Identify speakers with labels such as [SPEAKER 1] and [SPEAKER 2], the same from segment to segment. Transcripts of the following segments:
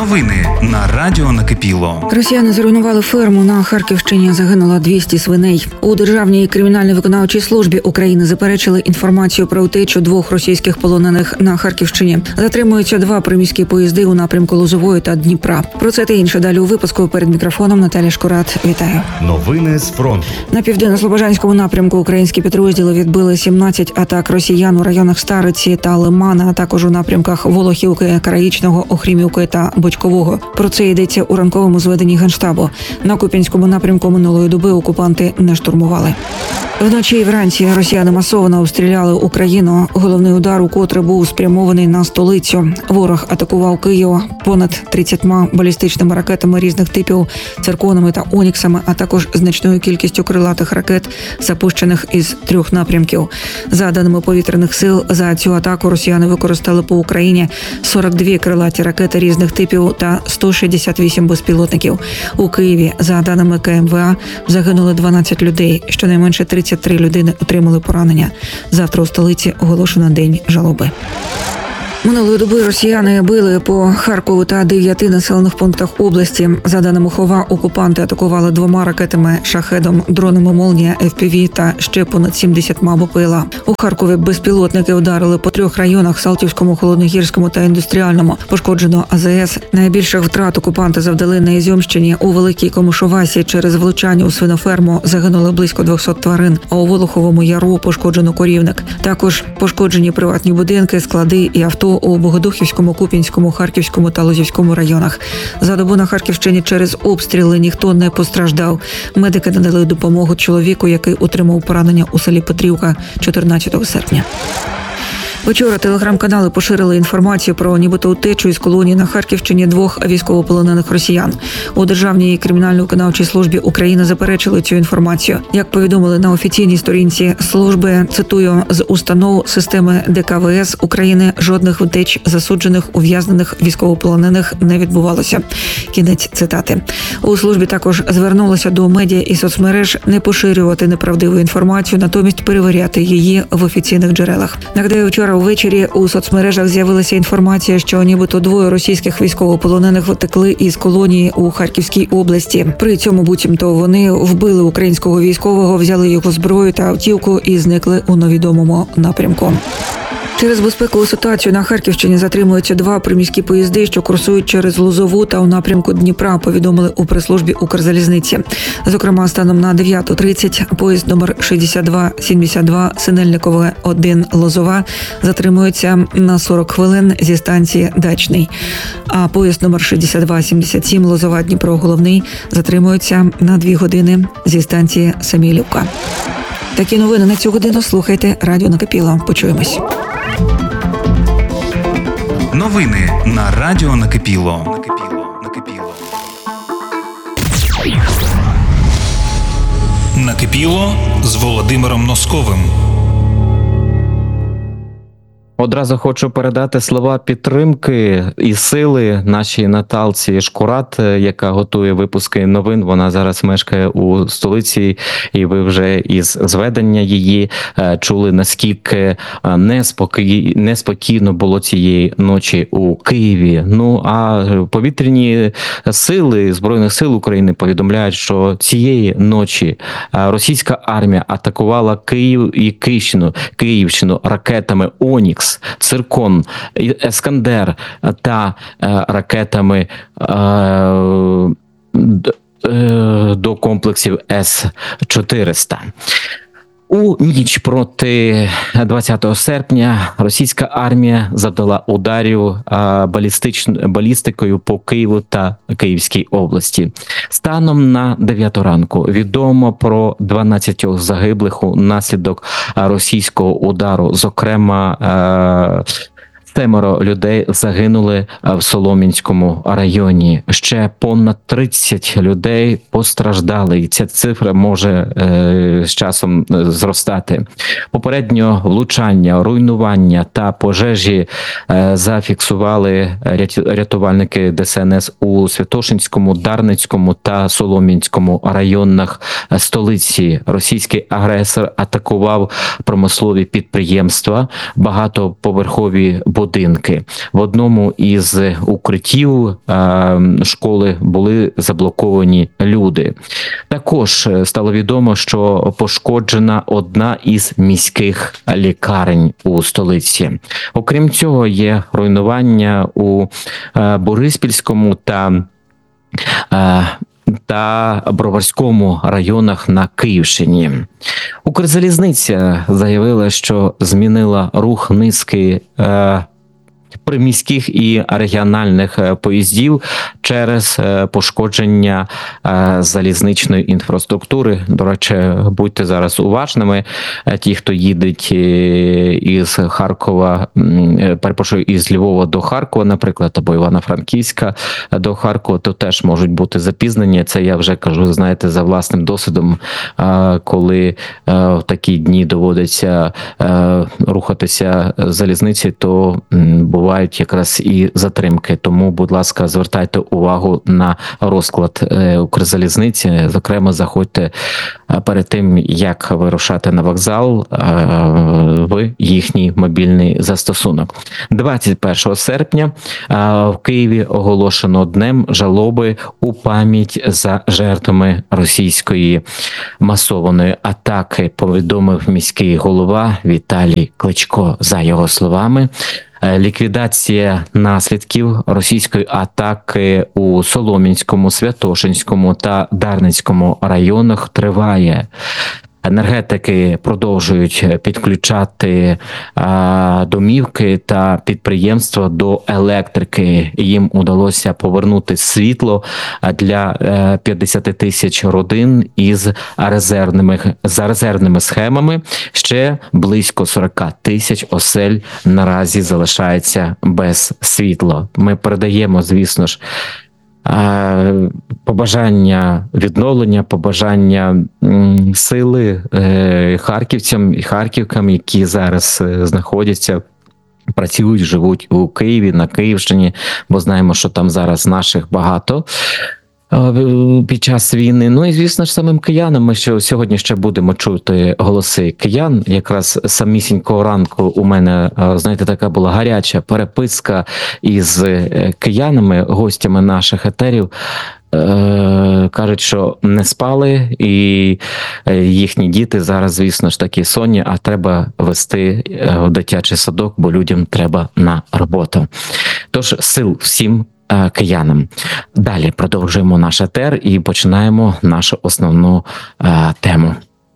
[SPEAKER 1] Новини на радіо Накипіло.
[SPEAKER 2] Росіяни зруйнували ферму на Харківщині. Загинуло 200 свиней. У Державній кримінально-виконавчій службі України заперечили інформацію про утечу 2 російських полонених на Харківщині. Затримуються 2 приміські поїзди у напрямку Лозової та Дніпра. Про це та інше далі у випуску. Перед мікрофоном Наталя Шкурат. Вітаю.
[SPEAKER 1] Новини з фронту. На
[SPEAKER 2] південно-слобожанському напрямку українські підрозділи відбили 17 атак росіян у районах Стариці та Лимана, а також у напрямках Волохівки, Караїчного, Охрімівки та Бочкового. Про це йдеться у ранковому зведенні Генштабу. На Куп'янському напрямку минулої доби окупанти не штурмували. Вночі і вранці росіяни масово обстріляли Україну. Головний удар укотре був спрямований на столицю. Ворог атакував Київ понад 30 балістичними ракетами різних типів, цирконами та оніксами, а також значною кількістю крилатих ракет, запущених із 3 напрямків. За даними повітряних сил, за цю атаку росіяни використали по Україні 42 крилаті ракети різних типів та 168 безпілотників. У Києві, за даними КМВА, загинули 12 людей, щонайменше 33 людини отримали поранення. Завтра у столиці оголошено день жалоби. Минулої доби росіяни били по Харкову та 9 населених пунктах області. За даними ХОВА, окупанти атакували 2 ракетами «Шахедом», дронами «Молнія», FPV та ще понад 70 БПЛА. У Харкові безпілотники ударили по 3 районах – Салтівському, Холодногірському та Індустріальному. Пошкоджено АЗС. Найбільших втрат окупанти завдали на Ізюмщині. У Великій Комишувасі через влучання у свиноферму загинули близько 200 тварин, а у Волоховому Яру пошкоджено корівник. Також пошкоджені приватні будинки, склади і авто у Богодухівському, Куп'янському, Харківському та Лозівському районах. За добу на Харківщині через обстріли ніхто не постраждав. Медики надали допомогу чоловіку, який отримав поранення у селі Петрівка 14 серпня. Вчора телеграм-канали поширили інформацію про нібито утечу із колонії на Харківщині 2 військовополонених росіян. У Державній кримінально-виконавчій службі України заперечили цю інформацію. Як повідомили на офіційній сторінці служби, цитую, з установ системи ДКВС України жодних утеч засуджених, ув'язнених військовополонених не відбувалося. Кінець цитати. У службі також звернулися до медіа і соцмереж не поширювати неправдиву інформацію, натомість перевіряти її в офіційних джерелах. Нагадаю, вчора увечері у соцмережах з'явилася інформація, що нібито 2 російських військовополонених втекли із колонії у Харківській області. При цьому буцімто вони вбили українського військового, взяли його зброю та автівку і зникли у невідомому напрямку. Через безпекову ситуацію на Харківщині затримуються 2 приміські поїзди, що курсують через Лозову та у напрямку Дніпра, повідомили у прес-службі Укрзалізниці. Зокрема, станом на 9:30 поїзд номер 6272 Синельникове 1 Лозова затримується на 40 хвилин зі станції Дачний. А поїзд номер 6277 Лозова Дніпро Головний затримується на 2 години зі станції Самілівка. Такі новини на цю годину слухайте радіо Накипіло. Почуємось.
[SPEAKER 1] Новини на радіо Накипіло. Накипіло з Володимиром Носковим.
[SPEAKER 3] Одразу хочу передати слова підтримки і сили нашій Наталці Шкурат, яка готує випуски новин. Вона зараз мешкає у столиці, і ви вже із зведення її чули, наскільки неспокійно було цієї ночі у Києві. Ну, а повітряні сили Збройних сил України повідомляють, що цієї ночі російська армія атакувала Київ і Київщину ракетами «Онікс», «Циркон», «Ескандер» та ракетами до комплексів С-400. У ніч проти 20 серпня російська армія завдала ударів балістикою по Києву та Київській області. Станом на 9 ранку відомо про 12 загиблих унаслідок російського удару. Зокрема, 7 людей загинули в Солом'янському районі. Ще понад 30 людей постраждали, і ця цифра може з часом зростати. Попередньо влучання, руйнування та пожежі зафіксували рятувальники ДСНС у Святошинському, Дарницькому та Солом'янському районах столиці. Російський агресор атакував промислові підприємства, багатоповерхові будинки будинки. В одному із укриттів школи були заблоковані люди. Також стало відомо, що пошкоджена одна із міських лікарень у столиці. Окрім цього, є руйнування у Бориспільському та Броварському районах на Київщині. Укрзалізниця заявила, що змінила рух низки приміських і регіональних поїздів через пошкодження залізничної інфраструктури. До речі, будьте зараз уважними. Ті, хто їдуть із Харкова, із Львова до Харкова, наприклад, або Івано-Франківська до Харкова, то теж можуть бути запізнення. Це я вже кажу, знаєте, за власним досвідом, коли в такі дні доводиться рухатися залізниці, то бувають якраз і затримки. Тому, будь ласка, звертайте увагу на розклад Укрзалізниці. Зокрема, заходьте перед тим, як вирушати на вокзал, в їхній мобільний застосунок. 21 серпня в Києві оголошено днем жалоби у пам'ять за жертвами російської масованої атаки, повідомив міський голова Віталій Кличко. За його словами, ліквідація наслідків російської атаки у Солом'янському, Святошинському та Дарницькому районах триває. Енергетики продовжують підключати домівки та підприємства до електрики. Їм удалося повернути світло для 50 тисяч родин із резервними схемами. Ще близько 40 тисяч осель наразі залишається без світла. Ми передаємо, звісно ж, побажання відновлення, побажання сили харківцям і харківкам, які зараз знаходяться, працюють, живуть у Києві, на Київщині, бо знаємо, що там зараз наших багато під час війни. Ну і, звісно ж, самим киянам. Ми сьогодні ще будемо чути голоси киян. Якраз самісінького ранку у мене, знаєте, така була гаряча переписка із киянами, гостями наших етерів. Кажуть, що не спали, і їхні діти зараз, звісно ж, такі сонні, а треба вести в дитячий садок, бо людям треба на роботу. Тож, сил всім киянам. Далі продовжуємо наш етер і починаємо нашу основну тему.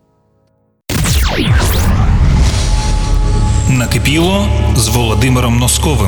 [SPEAKER 1] Накипіло з Володимиром Носковим.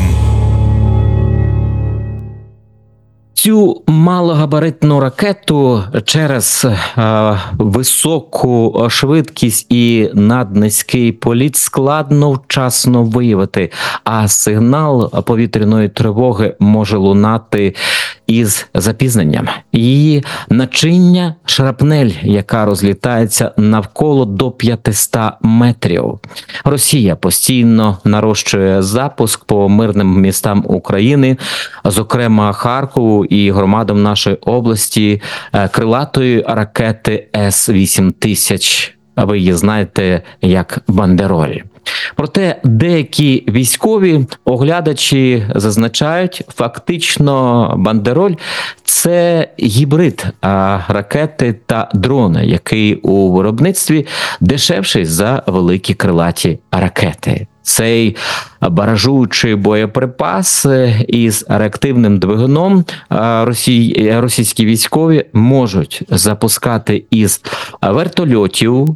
[SPEAKER 3] Цю малогабаритну ракету через високу швидкість і наднизький політ складно вчасно виявити, а сигнал повітряної тривоги може лунати із запізненням. Її начиння – шрапнель, яка розлітається навколо до 500 метрів. Росія постійно нарощує запуск по мирним містам України, зокрема Харкову і громадам нашої області, крилатої ракети С-8000. Ви її знаєте як «Бандероль». Проте деякі військові оглядачі зазначають, фактично «Бандероль» – це гібрид ракети та дрона, який у виробництві дешевший за великі крилаті ракети. Цей баражуючий боєприпас із реактивним двигуном російські військові можуть запускати із вертольотів,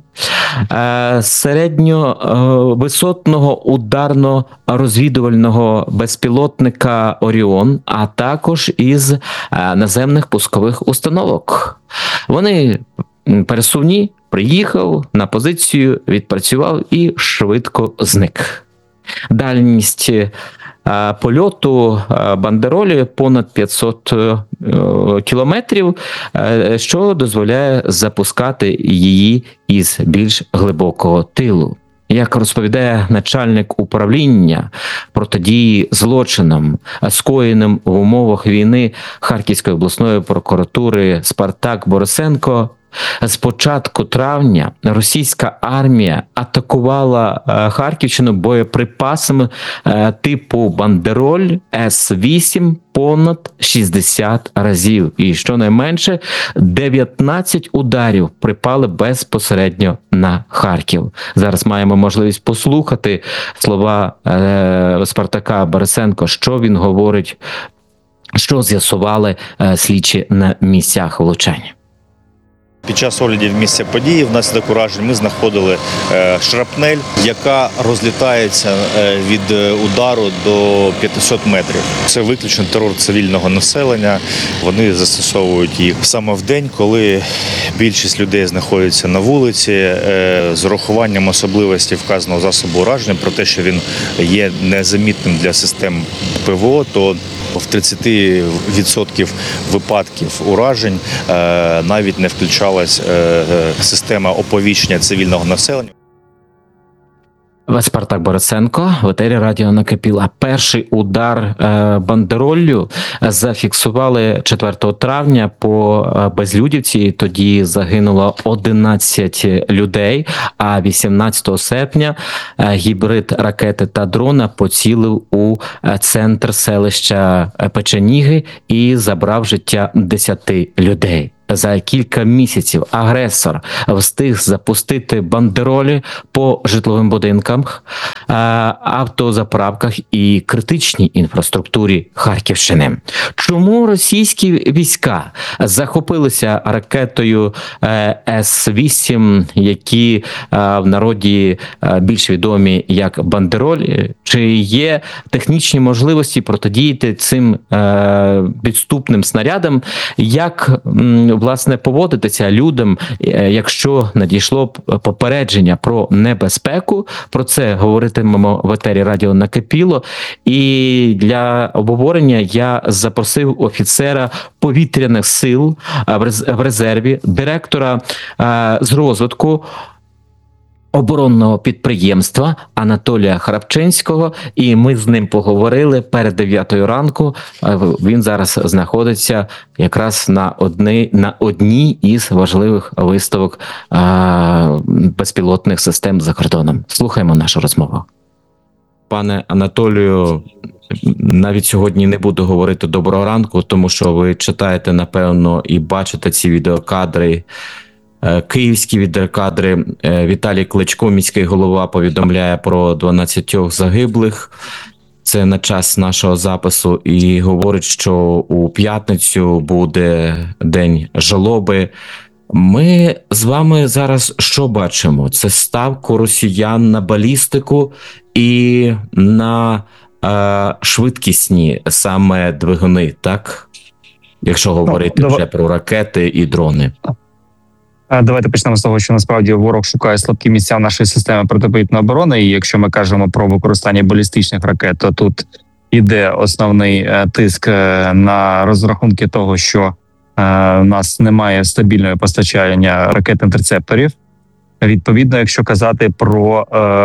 [SPEAKER 3] середньовисотного ударно-розвідувального безпілотника «Оріон», а також із наземних пускових установок. Вони пересувні, приїхав на позицію, відпрацював і швидко зник. Дальність польоту «Бандеролі» понад 500 кілометрів, що дозволяє запускати її із більш глибокого тилу. Як розповідає начальник управління протидії злочинам, скоєним в умовах війни Харківської обласної прокуратури Спартак Борисенко, З початку травня російська армія атакувала Харківщину боєприпасами типу «Бандероль» С-8 понад 60 разів. І щонайменше 19 ударів припали безпосередньо на Харків. Зараз маємо можливість послухати слова Спартака Борисенко, що він говорить, що з'ясували слідчі на місцях влучання.
[SPEAKER 4] Під час оглядів місця події внаслідок уражень ми знаходили шрапнель, яка розлітається від удару до 500 метрів. Це виключно терор цивільного населення. Вони застосовують їх саме в день, коли більшість людей знаходиться на вулиці, з урахуванням особливостей вказаного засобу ураження, про те, що він є незамітним для систем ПВО, то в 30% випадків уражень навіть не включалась система оповіщення цивільного населення.
[SPEAKER 3] Спартак Борисенко, в етері радіо «Накипіло». Перший удар бандероллю зафіксували 4 травня по Безлюдівці. Тоді загинуло 11 людей, а 18 серпня гібрид ракети та дрона поцілив у центр селища Печеніги і забрав життя 10 людей. За кілька місяців агресор встиг запустити бандеролі по житловим будинкам, автозаправках і критичній інфраструктурі Харківщини. Чому російські війська захопилися ракетою С-8, які в народі більш відомі як бандероль? Чи є технічні можливості протидіяти цим підступним снарядам? Як власне поводитися людям, якщо надійшло попередження про небезпеку? Про це говоритимемо в етері радіо «Накипіло». І для обговорення я запросив офіцера повітряних сил в резерві, директора з розвитку оборонного підприємства Анатолія Храпчинського, і ми з ним поговорили перед 9 ранку. Він зараз знаходиться якраз на одній із важливих виставок безпілотних систем за кордоном. Слухаємо нашу розмову. Пане Анатолію, навіть сьогодні не буду говорити доброго ранку, тому що ви читаєте, напевно, і бачите ці відеокадри, київські відеокадри. Віталій Кличко, міський голова, повідомляє про 12 загиблих. Це на час нашого запису. І говорить, що у п'ятницю буде день жалоби. Ми з вами зараз що бачимо? Це ставку росіян на балістику і на швидкісні саме двигуни, так? Якщо говорити вже про ракети і дрони.
[SPEAKER 5] Давайте почнемо з того, що насправді ворог шукає слабкі місця нашої системи протиповітряної оборони. І якщо ми кажемо про використання балістичних ракет, то тут іде основний тиск на розрахунки того, що у нас немає стабільного постачання ракет-інтерцепторів. Відповідно, якщо казати про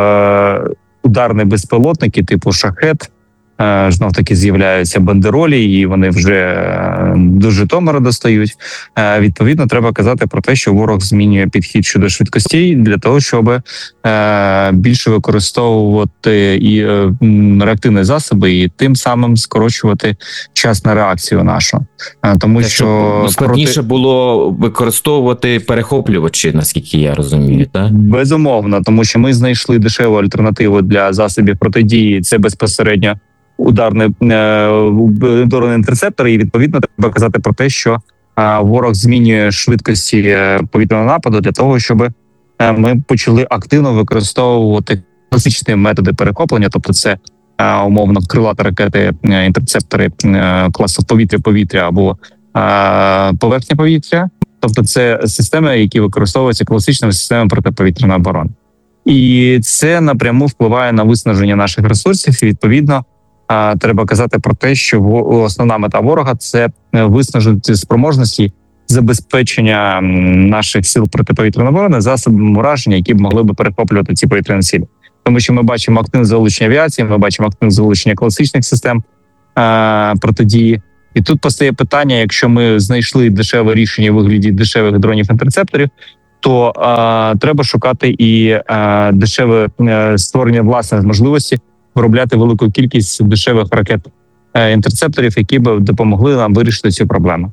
[SPEAKER 5] ударні безпілотники типу «Шахет», знов таки з'являються бандеролі, і вони вже до Житомира достають. Відповідно, треба казати про те, що ворог змінює підхід щодо швидкостей для того, щоб більше використовувати і реактивні засоби, і тим самим скорочувати час на реакцію нашу. Тому що
[SPEAKER 3] складніше було використовувати перехоплювачі, наскільки я розумію, так?
[SPEAKER 5] Безумовно, тому що ми знайшли дешеву альтернативу для засобів протидії. Це безпосередньо ударний інтерцептор, і відповідно треба казати про те, що ворог змінює швидкості повітряного нападу для того, щоб ми почали активно використовувати класичні методи перехоплення, тобто це умовно крилаті ракети, інтерцептори класу повітря-повітря або поверхня-повітря. Тобто це системи, які використовуються класичними системами протиповітряної оборони. І це напряму впливає на виснаження наших ресурсів, і відповідно треба казати про те, що основна мета ворога – це виснажити спроможності забезпечення наших сил протиповітряної оборони засобами ураження, які б могли би перехоплювати ці повітряні сили. Тому що ми бачимо активне залучення авіації, ми бачимо активне залучення класичних систем протидії, І тут постає питання: якщо ми знайшли дешеве рішення у вигляді дешевих дронів-інтерцепторів, то треба шукати і дешеве створення власних можливості виробляти велику кількість дешевих ракет-інтерцепторів, які б допомогли нам вирішити цю проблему.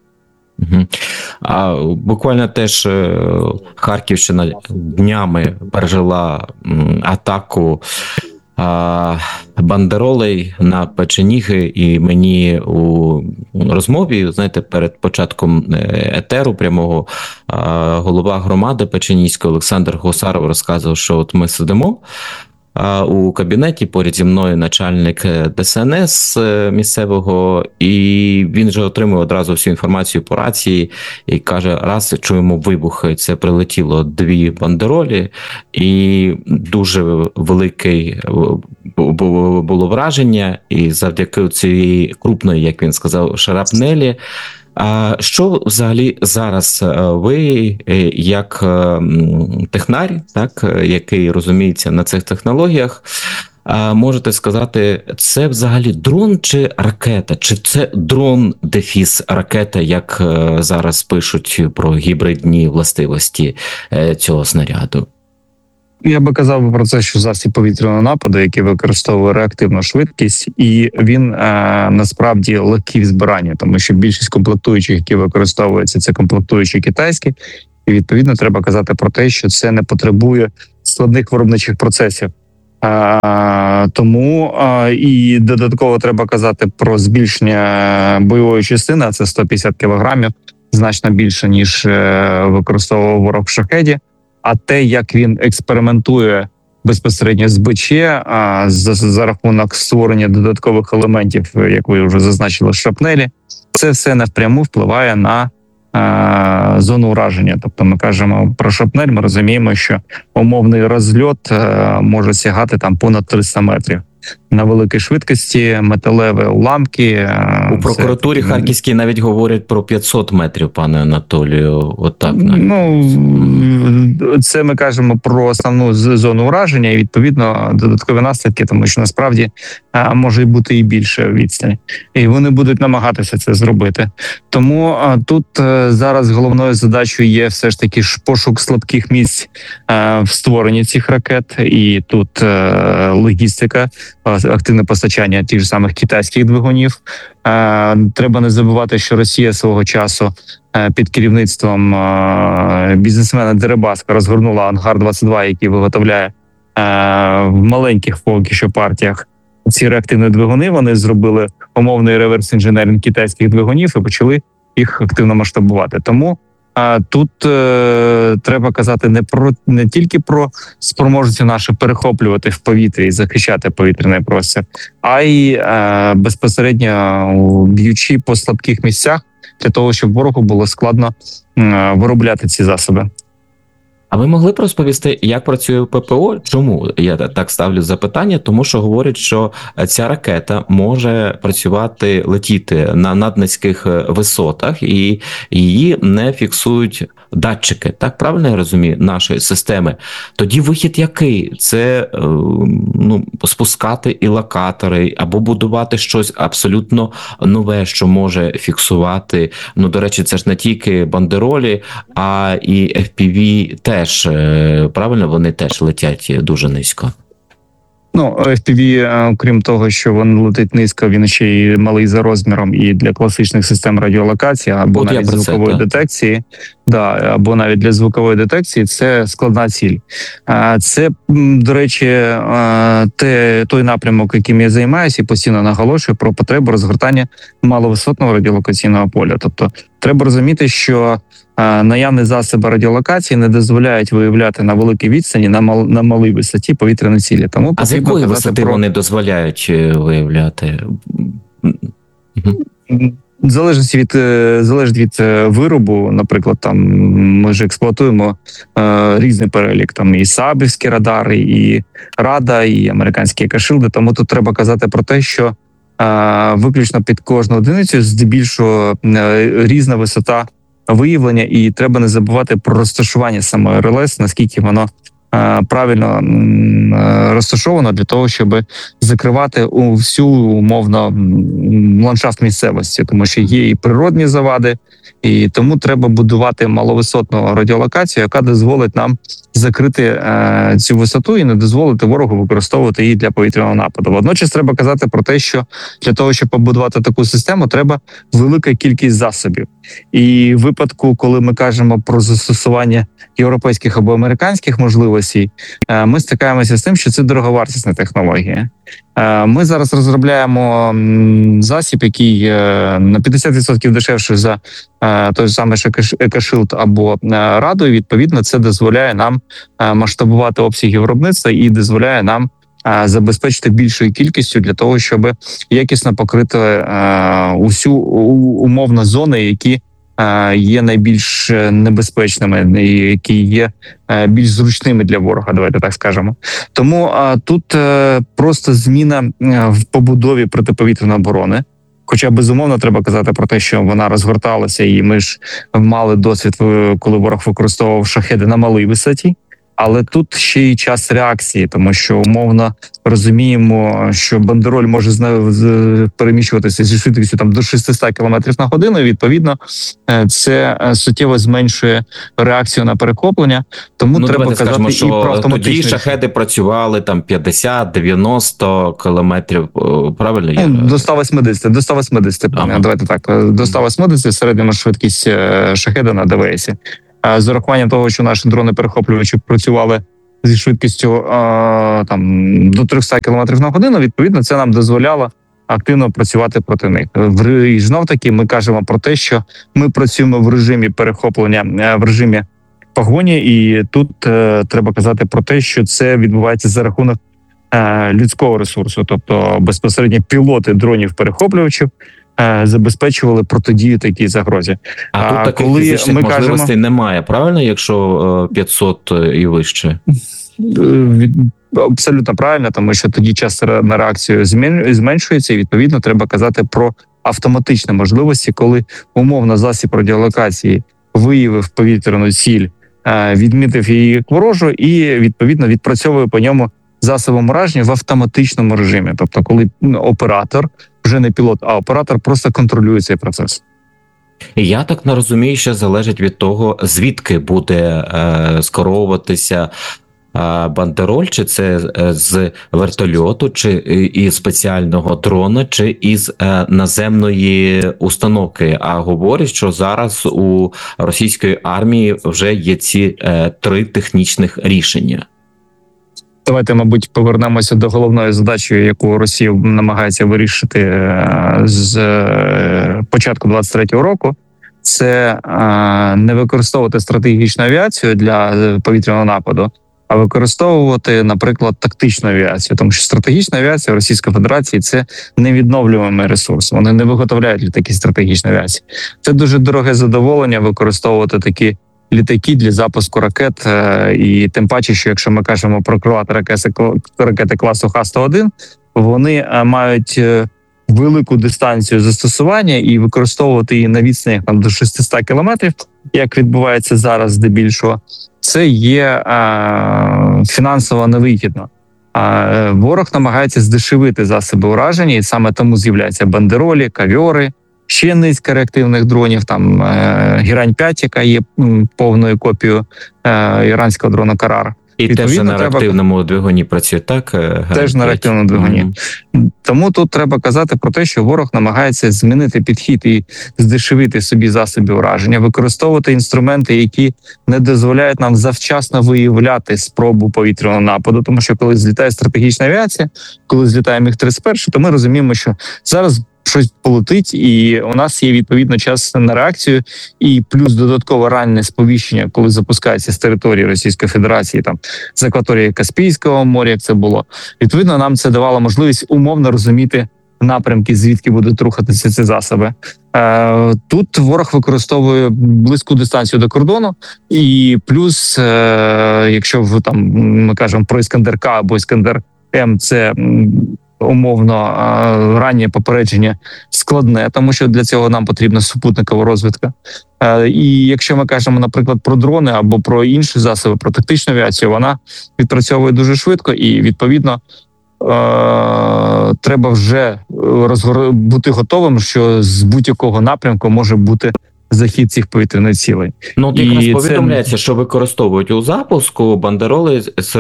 [SPEAKER 3] А буквально теж Харківщина днями пережила атаку бандеролей на печеніги, і мені у розмові, знаєте, перед початком етеру прямого голова громади Печеніської Олександр Гусаров розказував, що от ми сидимо у кабінеті, поряд зі мною начальник ДСНС місцевого, і він же отримує одразу всю інформацію по рації і каже: раз чуємо вибухи, це прилетіло 2 бандеролі, і дуже велике було враження, і завдяки цієї крупної, як він сказав, шрапнелі. А що взагалі зараз ви, як технар, так, який розуміється на цих технологіях, можете сказати, це взагалі дрон чи ракета? Чи це дрон-ракета, як зараз пишуть про гібридні властивості цього снаряду?
[SPEAKER 5] Я би казав про це, що засіб повітряного нападу, який використовує реактивну швидкість, і він насправді легкий в збиранні, тому що більшість комплектуючих, які використовуються, це комплектуючі китайські, і відповідно треба казати про те, що це не потребує складних виробничих процесів. Тому і додатково треба казати про збільшення бойової частини, а це 150 кілограмів, значно більше, ніж використовував ворог в «Шахеді». А те, як він експериментує безпосередньо з БЧ, за рахунок створення додаткових елементів, як ви вже зазначили, шрапнелі, це все напряму впливає на зону ураження. Тобто ми кажемо про шрапнель, ми розуміємо, що умовний розльот може сягати там понад 300 метрів. На великій швидкості, металеві уламки.
[SPEAKER 3] У прокуратурі Харківській навіть говорять про 500 метрів, пане Анатолію. Отак.
[SPEAKER 5] Це ми кажемо про основну зону ураження і, відповідно, додаткові наслідки, тому що насправді може бути і більше відстань. І вони будуть намагатися це зробити. Тому тут зараз головною задачею є все ж таки пошук слабких місць в створенні цих ракет. І тут логістика, активне постачання тих ж самих китайських двигунів. Треба не забувати, що Росія свого часу під керівництвом бізнесмена Дерибаска розгорнула Ангар-22, який виготовляє в маленьких поки що партіях ці реактивні двигуни. Вони зробили умовний реверс-інженеринг китайських двигунів і почали їх активно масштабувати. Тому тут треба казати не тільки про спроможності наші перехоплювати в повітрі і захищати повітряний простір, а й безпосередньо б'ючи по слабких місцях для того, щоб ворогу було складно виробляти ці засоби.
[SPEAKER 3] А ви могли б розповісти, як працює ППО? Чому я так ставлю запитання? Тому що говорять, що ця ракета може працювати, летіти на наднизьких висотах, і її не фіксують датчики. Так, правильно я розумію, нашої системи? Тоді вихід який? Це спускати і локатори, або будувати щось абсолютно нове, що може фіксувати. До речі, це ж не тільки бандеролі, а і FPV теж, правильно, вони теж летять дуже низько.
[SPEAKER 5] FPV, крім того, що він летить низько, він ще й малий за розміром і для класичних систем радіолокації, або навіть звукової детекції. Або навіть для звукової детекції це складна ціль. Це, до речі, той напрямок, яким я займаюся, і постійно наголошую про потребу розгортання маловисотного радіолокаційного поля. Тобто треба розуміти, що наявні засоби радіолокації не дозволяють виявляти на великій відстані, на малій висоті повітряні цілі. Тому
[SPEAKER 3] з якої висоти вони дозволяють виявляти?
[SPEAKER 5] Залежить від виробу. Наприклад, там ми ж експлуатуємо різний перелік, там і сабівські радари, і Рада, і американські кашилди. Тому тут треба казати про те, що виключно під кожну одиницю здебільшого різна висота виявлення, і треба не забувати про розташування самої РЛС, наскільки воно правильно розташовано для того, щоб закривати всю умовно ландшафт місцевості, тому що є і природні завади, і тому треба будувати маловисотну радіолокацію, яка дозволить нам закрити цю висоту і не дозволити ворогу використовувати її для повітряного нападу. Водночас треба казати про те, що для того, щоб побудувати таку систему, треба велика кількість засобів. І в випадку, коли ми кажемо про застосування європейських або американських можливостей, ми стикаємося з тим, що це дороговартісна технологія. Ми зараз розробляємо засіб, який на 50% дешевший за той же самий Екошилд або Раду. І відповідно, це дозволяє нам масштабувати обсяги виробництва і дозволяє нам забезпечити більшою кількістю для того, щоб якісно покрити усю умовно зони, які є найбільш небезпечними, і які є більш зручними для ворога, давайте так скажемо. Тому тут просто зміна в побудові протиповітряної оборони. Хоча, безумовно, треба казати про те, що вона розгорталася, і ми ж мали досвід, коли ворог використовував шахеди на малій висоті. Але тут ще й час реакції, тому що умовно розуміємо, що бандероль може переміщуватися зі швидкістю там до 600 км на годину. І, відповідно, це суттєво зменшує реакцію на перехоплення. Тому треба казати
[SPEAKER 3] скажемо,
[SPEAKER 5] і про автоматичні.
[SPEAKER 3] Тоді шахеди працювали там 50-90 кілометрів, правильно?
[SPEAKER 5] До 180, до 180, ага. Давайте так, до 180 середня швидкість шахеда на ДВСі. З урахуванням того, що наші дрони-перехоплювачі працювали зі швидкістю там до 300 км на годину, відповідно, це нам дозволяло активно працювати проти них. І знов-таки ми кажемо про те, що ми працюємо в режимі перехоплення, в режимі погоні, і тут треба казати про те, що це відбувається за рахунок людського ресурсу, тобто безпосередньо пілоти дронів-перехоплювачів забезпечували протидію такій загрозі.
[SPEAKER 3] А тут таких фізичних можливостей немає, правильно, якщо 500 і вище?
[SPEAKER 5] Абсолютно правильно, тому що тоді час на реакцію зменшується, і відповідно треба казати про автоматичні можливості, коли умовно засіб радіолокації виявив повітряну ціль, відмітив її як ворожу і відповідно відпрацьовує по ньому засобом ураження в автоматичному режимі. Тобто, коли оператор, вже не пілот, а оператор просто контролює цей процес.
[SPEAKER 3] Я так не розумію, що залежить від того, звідки буде скеровуватися бандероль, чи це з вертольоту, чи із спеціального дрона, чи із наземної установки. А говорять, що зараз у російської армії вже є ці 3 технічних рішення.
[SPEAKER 5] Давайте, мабуть, повернемося до головної задачі, яку Росія намагається вирішити з початку 23-го року. Це не використовувати стратегічну авіацію для повітряного нападу, а використовувати, наприклад, тактичну авіацію. Тому що стратегічна авіація Російської Федерації – це невідновлюваний ресурс. Вони не виготовляють літаки стратегічної авіації. Це дуже дороге задоволення використовувати такі літаки для запуску ракет, і тим паче, що якщо ми кажемо про крилаті ракети класу Х-101, вони мають велику дистанцію застосування і використовувати її на відстанях до 600 кілометрів, як відбувається зараз здебільшого, це є фінансово невигідно. Ворог намагається здешевити засоби ураження, і саме тому з'являються бандеролі, кавьори, ще низка реактивних дронів, там Герань-5, яка є повною копією іранського дрона Карар.
[SPEAKER 3] І теж на реактивному двигуні працює, так?
[SPEAKER 5] Теж на реактивному двигуні. Тому тут треба казати про те, що ворог намагається змінити підхід і здешевити собі засоби ураження, використовувати інструменти, які не дозволяють нам завчасно виявляти спробу повітряного нападу. Тому що коли злітає стратегічна авіація, коли злітає Міг-31, то ми розуміємо, що зараз щось полетить, і у нас є відповідно час на реакцію, і плюс додаткове раннє сповіщення, коли запускається з території Російської Федерації, там з акваторії Каспійського моря, як це було. Відповідно, нам це давало можливість умовно розуміти напрямки, звідки будуть рухатися ці засоби. Тут ворог використовує близьку дистанцію до кордону, і плюс, якщо там ми кажемо про Іскандер-К або Іскандер-М, це умовно раннє попередження складне, тому що для цього нам потрібна супутникова розвідка. І якщо ми кажемо, наприклад, про дрони або про інші засоби, про тактичну авіацію, вона відпрацьовує дуже швидко і, відповідно, треба вже бути готовим, що з будь-якого напрямку може бути захід цих повітряних цілей.
[SPEAKER 3] Ну, от якраз повідомляється, що використовують у запуску бандероли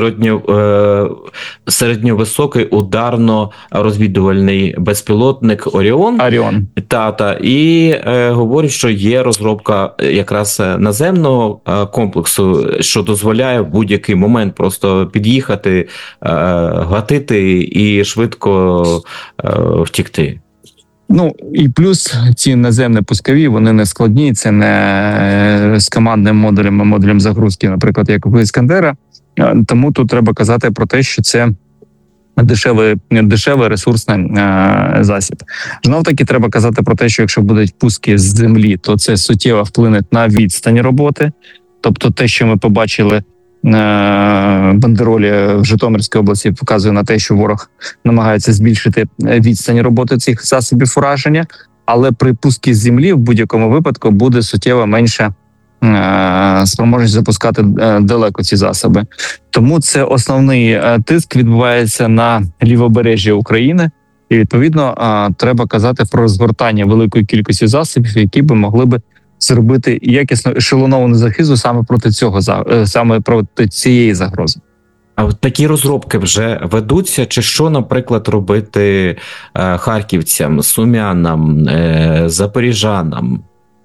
[SPEAKER 3] середньовисокий ударно-розвідувальний безпілотник Оріон. І говорять, що є розробка якраз наземного комплексу, що дозволяє в будь-який момент просто під'їхати, гатити і швидко втікти.
[SPEAKER 5] Ну, і плюс ці наземні пускові, вони не складні, це не з командним модулем загрузки, наприклад, як у Іскандера. Тому тут треба казати про те, що це дешевий ресурсний засіб. Знов таки треба казати про те, що якщо будуть пуски з землі, то це суттєво вплине на відстань роботи. Тобто те, що ми побачили бандеролі в Житомирській області, показує на те, що ворог намагається збільшити відстань роботи цих засобів ураження, але при пуску з землі в будь-якому випадку буде суттєво менша спроможність запускати далеко ці засоби. Тому це основний тиск відбувається на лівобережжя України, і відповідно треба казати про розгортання великої кількості засобів, які би могли би зробити якісно ешелоновану захисту саме проти цієї загрози.
[SPEAKER 3] А такі розробки вже ведуться? Чи що, наприклад, робити харківцям, сумянам, запоріжанам?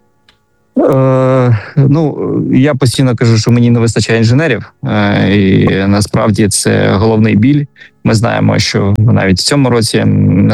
[SPEAKER 5] Я постійно кажу, що мені не вистачає інженерів, і насправді це головний біль. Ми знаємо, що навіть в цьому році не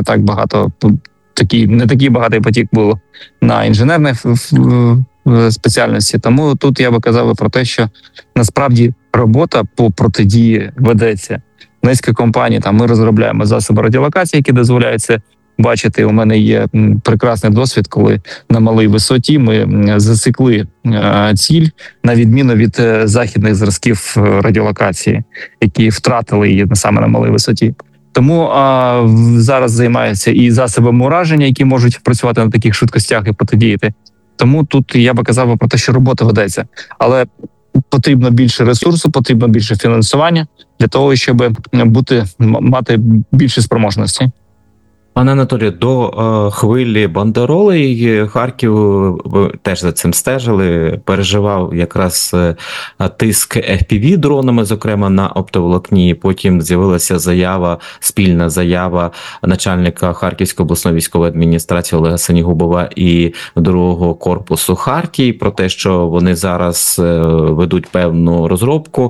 [SPEAKER 5] такий багатий потік було на інженерних спеціальності. Тому тут я би казав про те, що насправді робота по протидії ведеться. Низка компаній, ми розробляємо засоби радіолокації, які дозволяють це бачити. У мене є прекрасний досвід, коли на малій висоті ми засікли ціль, на відміну від західних зразків радіолокації, які втратили її саме на малій висоті. Тому зараз займаються і засобами ураження, які можуть працювати на таких швидкостях і протидіяти. Тому тут я би казав про те, що робота ведеться. Але потрібно більше ресурсу, потрібно більше фінансування для того, щоб мати більше спроможності.
[SPEAKER 3] Пане Анатолію, до хвилі бандеролей Харків, ви теж за цим стежили, переживав якраз тиск FPV-дронами, зокрема на оптоволокні. Потім з'явилася спільна заява начальника Харківської обласної військової адміністрації Олега Сенігубова і 2-го корпусу Хартії про те, що вони зараз ведуть певну розробку.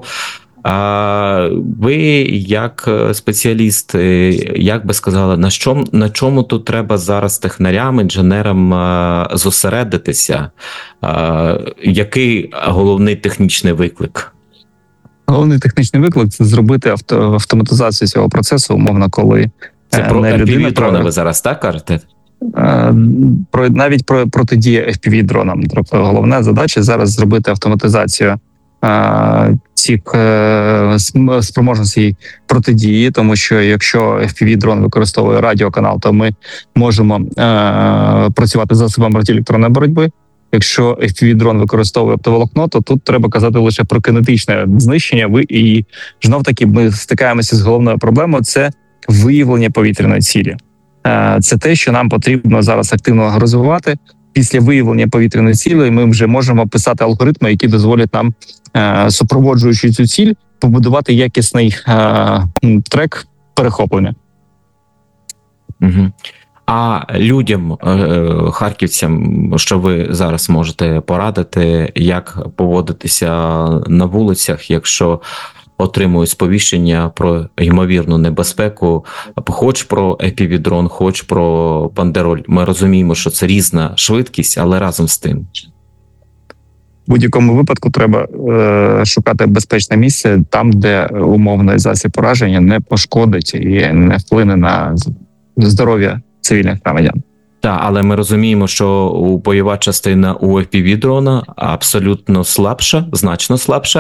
[SPEAKER 3] А ви, як спеціаліст, як би сказали, на чому тут треба зараз технарям, інженерам зосередитися? Який головний технічний виклик?
[SPEAKER 5] Головний технічний виклик – це зробити автоматизацію цього процесу, умовно, коли
[SPEAKER 3] це про FPV-дрони ви зараз так кажете?
[SPEAKER 5] Навіть про протидію FPV-дронам. Тобто головна задача зараз зробити автоматизацію цих спроможностей протидії, тому що якщо FPV-дрон використовує радіоканал, то ми можемо працювати з засобами радіоелектронної боротьби. Якщо FPV-дрон використовує оптоволокно, то тут треба казати лише про кинетичне знищення. І знов таки ми стикаємося з головною проблемою – це виявлення повітряної цілі. Це те, що нам потрібно зараз активно розвивати. Після виявлення повітряної цілі ми вже можемо писати алгоритми, які дозволять нам, супроводжуючи цю ціль, побудувати якісний трек перехоплення.
[SPEAKER 3] Угу. А людям, харківцям, що ви зараз можете порадити, як поводитися на вулицях, якщо отримують сповіщення про ймовірну небезпеку, хоч про FPV-дрон, хоч про бандероль. Ми розуміємо, що це різна швидкість, але разом з тим.
[SPEAKER 5] В будь-якому випадку треба шукати безпечне місце там, де умовний засіб пораження не пошкодить і не вплине на здоров'я цивільних громадян.
[SPEAKER 3] Так, але ми розуміємо, що бойова частина у FPV-дрона абсолютно слабша, значно слабша,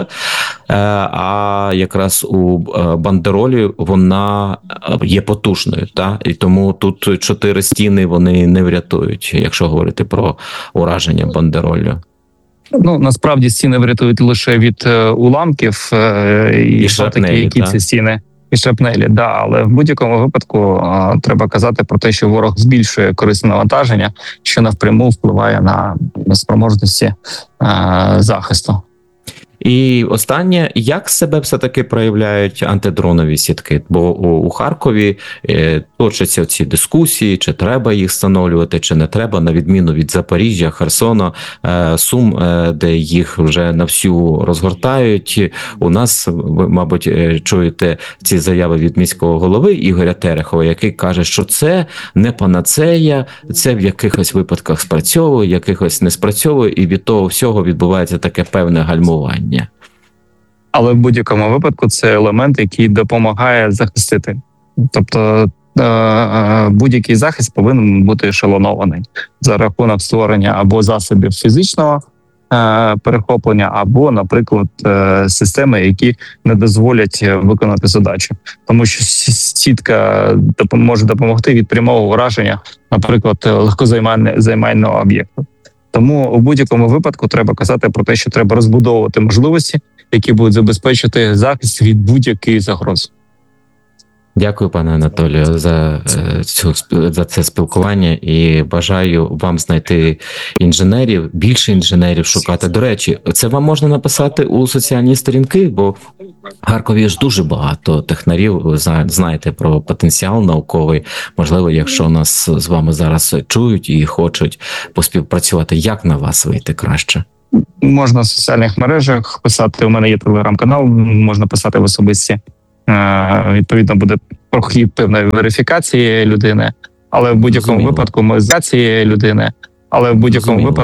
[SPEAKER 3] а якраз у бандеролі вона є потужною. Та? І тому тут 4 стіни вони не врятують, якщо говорити про ураження бандероллю.
[SPEAKER 5] Ну, насправді стіни врятують лише від уламків і
[SPEAKER 3] шрапнелі,
[SPEAKER 5] які
[SPEAKER 3] так?
[SPEAKER 5] ці стіни. І шрапнелі, да, але в будь-якому випадку треба казати про те, що ворог збільшує корисне навантаження, що напряму впливає на спроможності захисту.
[SPEAKER 3] І останнє, як себе все-таки проявляють антидронові сітки? Бо у Харкові точаться ці дискусії, чи треба їх встановлювати, чи не треба, на відміну від Запоріжжя, Херсона, Сум, де їх вже на всю розгортають. У нас, ви, мабуть, чуєте ці заяви від міського голови Ігоря Терехова, який каже, що це не панацея, це в якихось випадках спрацьовує, якихось не спрацьовує, і від того всього відбувається таке певне гальмування.
[SPEAKER 5] Але в будь-якому випадку це елемент, який допомагає захистити. Тобто будь-який захист повинен бути ешелонований за рахунок створення або засобів фізичного перехоплення, або, наприклад, системи, які не дозволять виконати задачу. Тому що сітка може допомогти від прямого ураження, наприклад, легкозаймального об'єкту. Тому у будь-якому випадку треба казати про те, що треба розбудовувати можливості, які будуть забезпечити захист від будь-яких загроз.
[SPEAKER 3] Дякую, пане Анатолію, за це спілкування і бажаю вам знайти інженерів, більше інженерів шукати. До речі, це вам можна написати у соціальні сторінки, бо в Харкові ж дуже багато технарів, ви знаєте про потенціал науковий. Можливо, якщо нас з вами зараз чують і хочуть поспівпрацювати, як на вас вийти краще?
[SPEAKER 5] Можна в соціальних мережах писати, у мене є телеграм-канал, можна писати в особисті. Відповідно, буде прохід певної верифікації людини, але в будь-якому випадку ми з цієї людини, але в будь-якому випадку